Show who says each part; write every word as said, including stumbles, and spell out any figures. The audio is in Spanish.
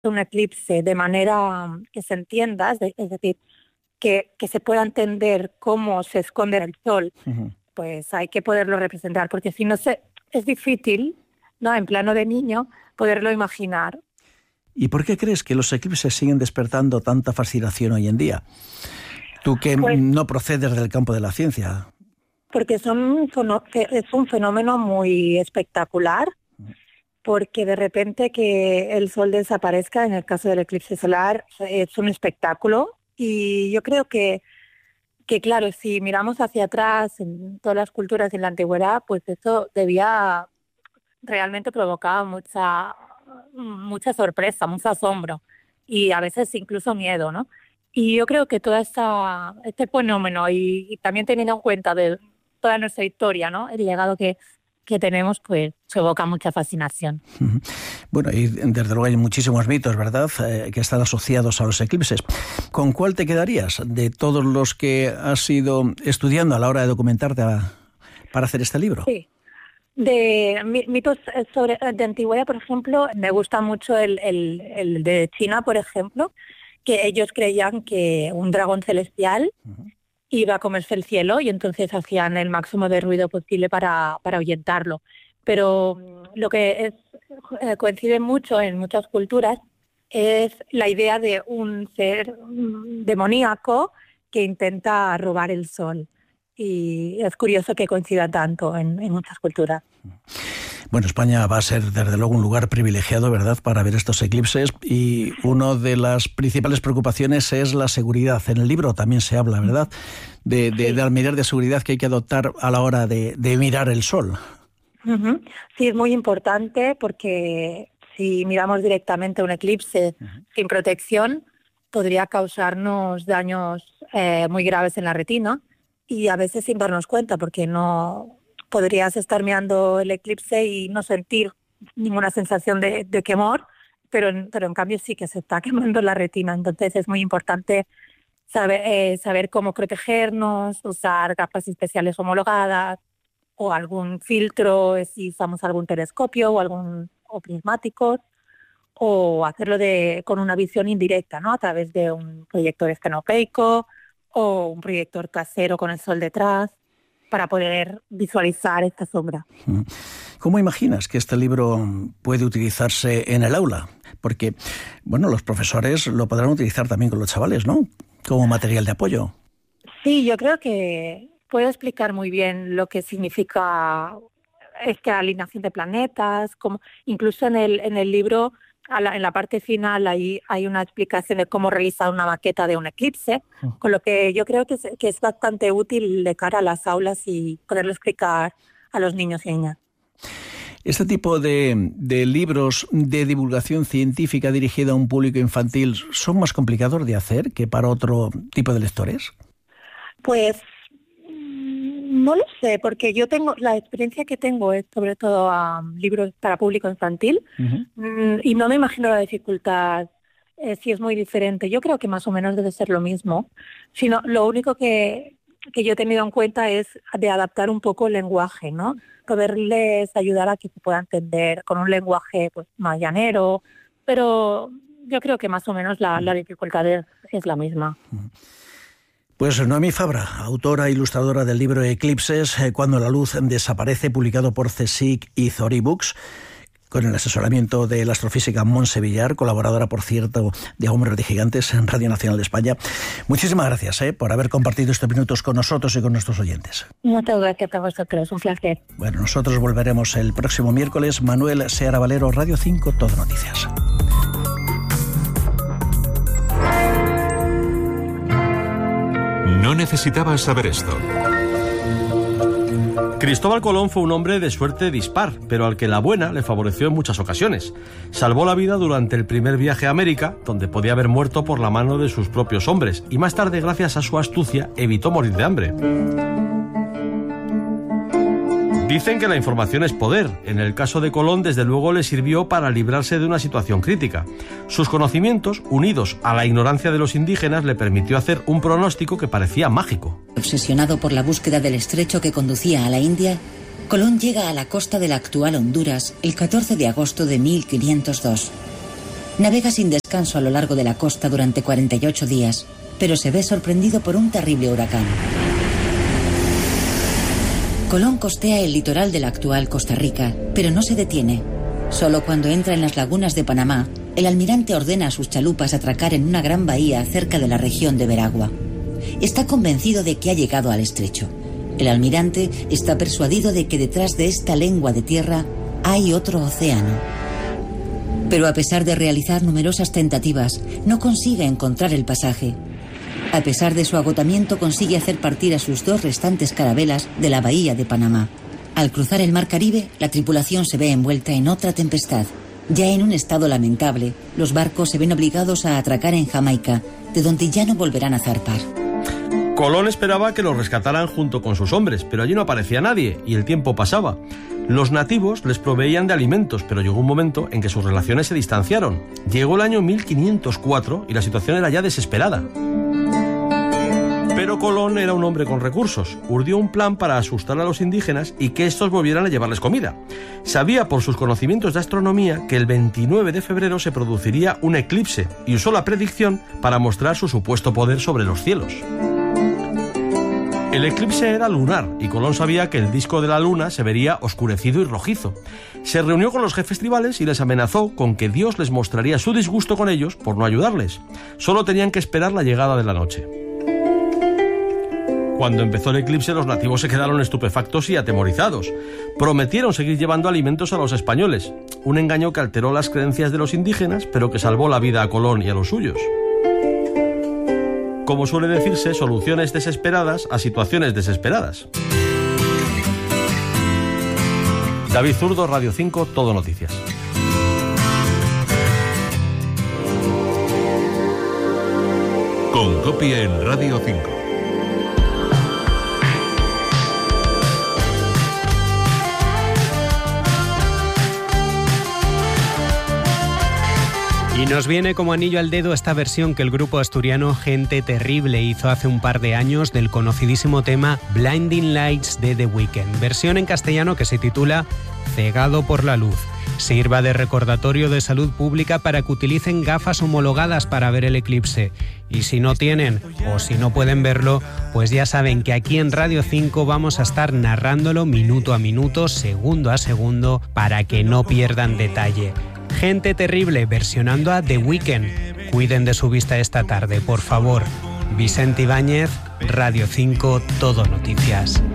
Speaker 1: un eclipse de manera que se entienda, es, de, es decir, que, que se pueda entender cómo se esconde el sol, uh-huh. pues hay que poderlo representar, porque si no se, es difícil, ¿no?, en plano de niño, poderlo imaginar.
Speaker 2: ¿Y por qué crees que los eclipses siguen despertando tanta fascinación hoy en día? Tú que pues, no procedes del campo de la ciencia.
Speaker 1: Porque son, es un fenómeno muy espectacular, porque de repente que el sol desaparezca, en el caso del eclipse solar, es un espectáculo. Y yo creo que, que claro, si miramos hacia atrás en todas las culturas de la antigüedad, pues eso debía realmente provocar mucha... mucha sorpresa, mucho asombro y a veces incluso miedo, ¿no? Y yo creo que todo esta, este fenómeno y, y también teniendo en cuenta de toda nuestra historia, ¿no?, el legado que, que tenemos, pues se evoca mucha fascinación.
Speaker 2: Bueno, y desde luego hay muchísimos mitos, ¿verdad?, eh, que están asociados a los eclipses. ¿Con cuál te quedarías de todos los que has ido estudiando a la hora de documentarte a, para hacer este libro?
Speaker 1: Sí. De mitos sobre de antigüedad, por ejemplo, me gusta mucho el, el, el de China, por ejemplo, que ellos creían que un dragón celestial uh-huh. iba a comerse el cielo y entonces hacían el máximo de ruido posible para, para ahuyentarlo. Pero lo que es, eh, coincide mucho en muchas culturas es la idea de un ser demoníaco que intenta robar el sol. Y es curioso que coincida tanto en, en muchas culturas.
Speaker 2: Bueno, España va a ser desde luego un lugar privilegiado, ¿verdad?, para ver estos eclipses, y una de las principales preocupaciones es la seguridad. En el libro también se habla, ¿verdad?, de, de, sí. de las medidas de seguridad que hay que adoptar a la hora de, de mirar el sol.
Speaker 1: Uh-huh. Sí, es muy importante porque si miramos directamente un eclipse uh-huh. sin protección, podría causarnos daños eh, muy graves en la retina. Y a veces sin darnos cuenta, porque no podrías estar mirando el eclipse y no sentir ninguna sensación de, de quemor, pero, pero en cambio sí que se está quemando la retina. Entonces es muy importante saber, eh, saber cómo protegernos, usar gafas especiales homologadas o algún filtro si usamos algún telescopio o algún o prismáticos, o hacerlo de, con una visión indirecta, ¿no?, a través de un proyector estenopeico o un proyector casero con el sol detrás, para poder visualizar esta sombra.
Speaker 2: ¿Cómo imaginas que este libro puede utilizarse en el aula? Porque, bueno, los profesores lo podrán utilizar también con los chavales, ¿no?, como material de apoyo.
Speaker 1: Sí, yo creo que puede explicar muy bien lo que significa esta alineación de planetas, como incluso en el, en el libro, A la, en la parte final hay, hay una explicación de cómo realizar una maqueta de un eclipse, oh. con lo que yo creo que es, que es bastante útil de cara a las aulas y poderlo explicar a los niños y niñas.
Speaker 2: ¿Este tipo de, de libros de divulgación científica dirigida a un público infantil son más complicados de hacer que para otro tipo de lectores?
Speaker 1: Pues no lo sé, porque yo tengo la experiencia que tengo es sobre todo a um, libros para público infantil uh-huh. y no me imagino la dificultad eh, si es muy diferente. Yo creo que más o menos debe ser lo mismo, sino lo único que, que yo he tenido en cuenta es de adaptar un poco el lenguaje, ¿no? Poderles ayudar a que se pueda entender con un lenguaje pues más llanero, pero yo creo que más o menos la, la dificultad es, es la misma.
Speaker 2: Uh-huh. Pues Noemí Fabra, autora e ilustradora del libro Eclipses, eh, Cuando la luz desaparece, publicado por CSIC y Zori Books, con el asesoramiento de la astrofísica Montse Villar, colaboradora, por cierto, de Hombres de Gigantes en Radio Nacional de España. Muchísimas gracias eh, por haber compartido estos minutos con nosotros y con nuestros oyentes.
Speaker 1: Muchas gracias a vosotros, un placer.
Speaker 2: Bueno, nosotros volveremos el próximo miércoles. Manuel Seara Valero, Radio cinco, Todo Noticias.
Speaker 3: No necesitabas saber esto.
Speaker 4: Cristóbal Colón fue un hombre de suerte dispar, pero al que la buena le favoreció en muchas ocasiones. Salvó la vida durante el primer viaje a América, donde podía haber muerto por la mano de sus propios hombres, y más tarde, gracias a su astucia, evitó morir de hambre. Dicen que la información es poder. En el caso de Colón, desde luego, le sirvió para librarse de una situación crítica. Sus conocimientos, unidos a la ignorancia de los indígenas, le permitió hacer un pronóstico que parecía mágico.
Speaker 5: Obsesionado por la búsqueda del estrecho que conducía a la India, Colón llega a la costa de la actual Honduras el catorce de agosto de mil quinientos dos. Navega sin descanso a lo largo de la costa durante cuarenta y ocho días, pero se ve sorprendido por un terrible huracán. Colón costea el litoral de la actual Costa Rica, pero no se detiene. Solo cuando entra en las lagunas de Panamá, el almirante ordena a sus chalupas atracar en una gran bahía cerca de la región de Veragua. Está convencido de que ha llegado al estrecho. El almirante está persuadido de que detrás de esta lengua de tierra hay otro océano. Pero a pesar de realizar numerosas tentativas, no consigue encontrar el pasaje. A pesar de su agotamiento, consigue hacer partir a sus dos restantes carabelas de la bahía de Panamá. Al cruzar el mar Caribe, la tripulación se ve envuelta en otra tempestad. Ya en un estado lamentable, los barcos se ven obligados a atracar en Jamaica, de donde ya no volverán a zarpar.
Speaker 4: Colón esperaba que los rescataran junto con sus hombres, pero allí no aparecía nadie y el tiempo pasaba. Los nativos les proveían de alimentos, pero llegó un momento en que sus relaciones se distanciaron. Llegó el año mil quinientos cuatro y la situación era ya desesperada. Pero Colón era un hombre con recursos. Urdió un plan para asustar a los indígenas y que estos volvieran a llevarles comida. Sabía por sus conocimientos de astronomía que el veintinueve de febrero se produciría un eclipse y usó la predicción para mostrar su supuesto poder sobre los cielos. El eclipse era lunar y Colón sabía que el disco de la luna se vería oscurecido y rojizo. Se reunió con los jefes tribales y les amenazó con que Dios les mostraría su disgusto con ellos por no ayudarles. Solo tenían que esperar la llegada de la noche. Cuando empezó el eclipse, los nativos se quedaron estupefactos y atemorizados. Prometieron seguir llevando alimentos a los españoles, un engaño que alteró las creencias de los indígenas, pero que salvó la vida a Colón y a los suyos. Como suele decirse, soluciones desesperadas a situaciones desesperadas. David Zurdo, Radio cinco, Todo Noticias.
Speaker 3: Con Copia en Radio cinco.
Speaker 6: Y nos viene como anillo al dedo esta versión que el grupo asturiano Gente Terrible hizo hace un par de años del conocidísimo tema Blinding Lights de The Weeknd, versión en castellano que se titula Cegado por la luz. Sirva de recordatorio de salud pública para que utilicen gafas homologadas para ver el eclipse. Y si no tienen o si no pueden verlo, pues ya saben que aquí en Radio cinco vamos a estar narrándolo minuto a minuto, segundo a segundo, para que no pierdan detalle. Gente Terrible versionando a The Weeknd. Cuiden de su vista esta tarde, por favor. Vicente Ibáñez, Radio cinco, Todo Noticias.